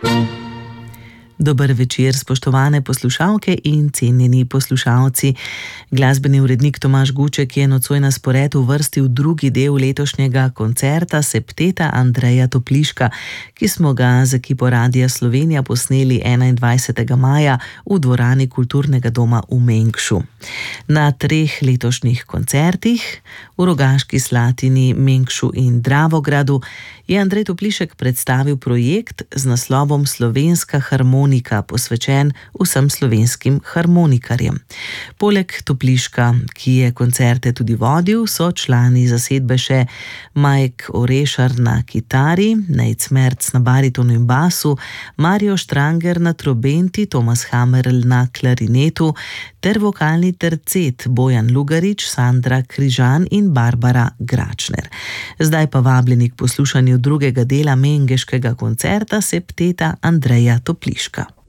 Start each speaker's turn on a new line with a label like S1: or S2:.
S1: Dober večer, spoštovane poslušalke in cenjeni poslušalci. Glasbeni urednik Tomaž Guček je nocoj na spored uvrstil drugi del letošnjega koncerta septeta Andreja Topliška, ki smo ga z ekipo Radia Slovenija posneli 21. maja v dvorani Kulturnega doma v Mengšu. Na 3 letošnjih koncertih, v Rogaški Slatini, Mengšu in Dravogradu, je Andrej Toplišek predstavil projekt z naslovom Slovenska harmonika, posvečen vsem slovenskim harmonikarjem. Poleg Topliška, ki je koncerte tudi vodil, so člani zasedbe še Mike Orešar na kitari, Nejc Merc na baritonu in basu, Mario Štranger na trobenti, Tomas Hamerl na klarinetu ter vokalni tercet Bojan Lugarič, Sandra Križan in Barbara Gračner. Zdaj pa vabljeni k poslušanju drugega dela mengeškega koncerta septeta Andreja Topliška.